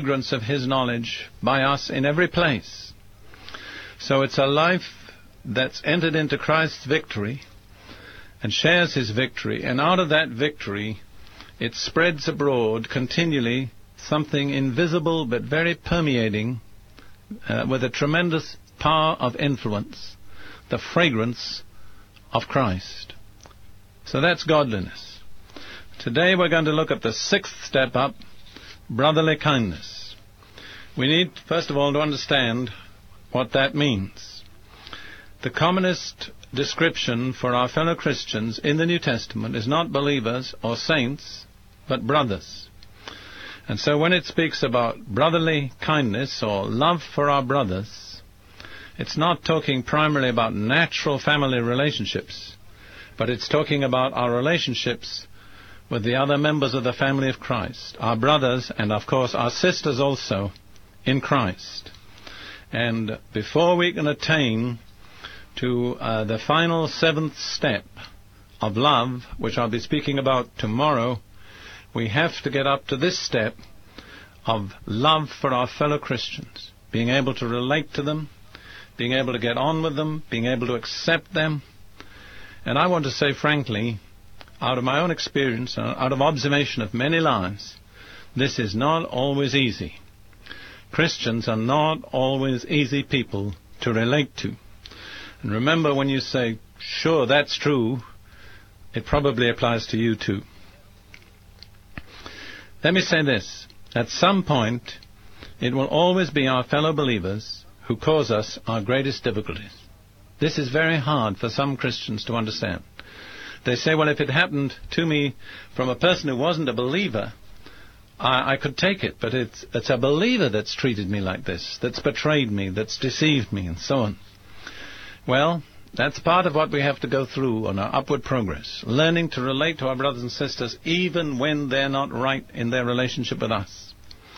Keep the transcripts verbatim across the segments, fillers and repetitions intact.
fragrance of his knowledge by us in every place. So it's a life that's entered into Christ's victory and shares his victory, and out of that victory it spreads abroad continually something invisible but very permeating, uh, with a tremendous power of influence, the fragrance of Christ. So that's godliness. Today we're going to look at the sixth step up, brotherly kindness. We need, first of all, to understand what that means. The commonest description for our fellow Christians in the New Testament is not believers or saints, but brothers. And so when it speaks about brotherly kindness or love for our brothers, it's not talking primarily about natural family relationships, but it's talking about our relationships with the other members of the family of Christ, our brothers and, of course, our sisters also in Christ. And before we can attain to uh, the final seventh step of love, which I'll be speaking about tomorrow, we have to get up to this step of love for our fellow Christians, being able to relate to them, being able to get on with them, being able to accept them. And I want to say frankly, out of my own experience, uh, out of observation of many lives, this is not always easy. Christians are not always easy people to relate to. And remember, when you say, sure, that's true, it probably applies to you too. Let me say this. At some point, it will always be our fellow believers who cause us our greatest difficulties. This is very hard for some Christians to understand. They say, well, if it happened to me from a person who wasn't a believer, I, I could take it, but it's, it's a believer that's treated me like this, that's betrayed me, that's deceived me, and so on. Well, that's part of what we have to go through on our upward progress, learning to relate to our brothers and sisters even when they're not right in their relationship with us.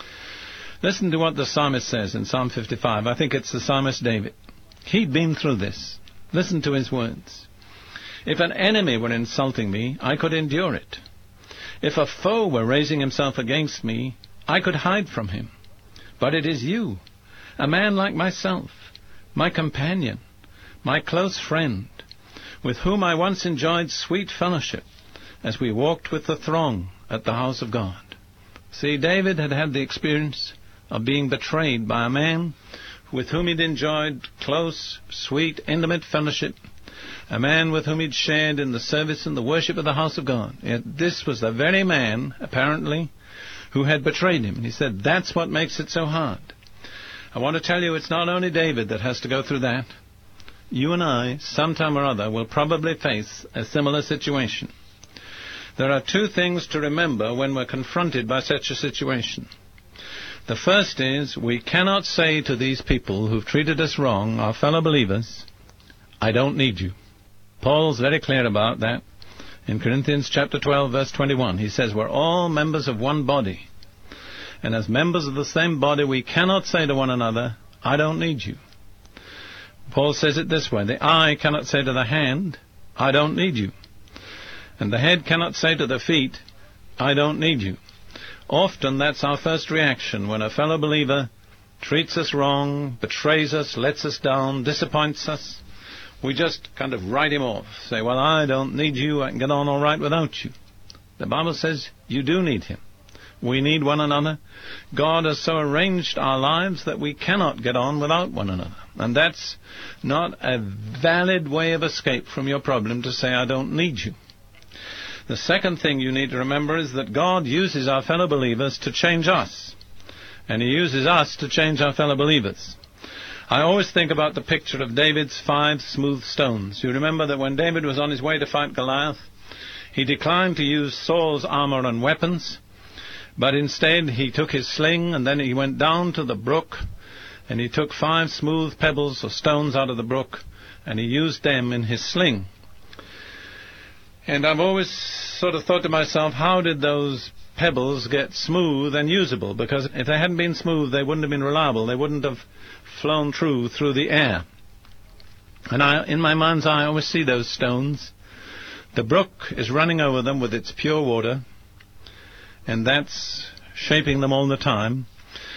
Listen to what the psalmist says in Psalm fifty-five. I think it's the psalmist David. He'd been through this. Listen to his words. If an enemy were insulting me, I could endure it. If a foe were raising himself against me, I could hide from him. But it is you, a man like myself, my companion, my close friend, with whom I once enjoyed sweet fellowship as we walked with the throng at the house of God. See, David had had the experience of being betrayed by a man with whom he'd enjoyed close, sweet, intimate fellowship, a man with whom he'd shared in the service and the worship of the house of God. Yet this was the very man, apparently, who had betrayed him. And he said, that's what makes it so hard. I want to tell you, it's not only David that has to go through that. You and I, sometime or other, will probably face a similar situation. There are two things to remember when we're confronted by such a situation. The first is, we cannot say to these people who've treated us wrong, our fellow believers, I don't need you. Paul's very clear about that. In Corinthians chapter twelve, verse twenty-one, he says, we're all members of one body. And as members of the same body, we cannot say to one another, I don't need you. Paul says it this way, the eye cannot say to the hand, I don't need you. And the head cannot say to the feet, I don't need you. Often that's our first reaction when a fellow believer treats us wrong, betrays us, lets us down, disappoints us. We just kind of write him off, say, well, I don't need you, I can get on all right without you. The Bible says you do need him. We need one another. God has so arranged our lives that we cannot get on without one another. And that's not a valid way of escape from your problem to say, I don't need you. The second thing you need to remember is that God uses our fellow believers to change us. And he uses us to change our fellow believers. I always think about the picture of David's five smooth stones. You remember that when David was on his way to fight Goliath, he declined to use Saul's armor and weapons, but instead he took his sling and then he went down to the brook and he took five smooth pebbles or stones out of the brook and he used them in his sling. And I've always sort of thought to myself, how did those pebbles get smooth and usable? Because if they hadn't been smooth, they wouldn't have been reliable. They wouldn't have flown through through the air. And I, in my mind's eye, I always see those stones. The brook is running over them with its pure water, and that's shaping them all the time.